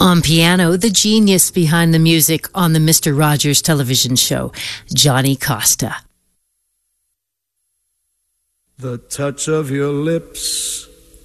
On piano, the genius behind the music on the Mr. Rogers television show, Johnny Costa. The touch of your lips,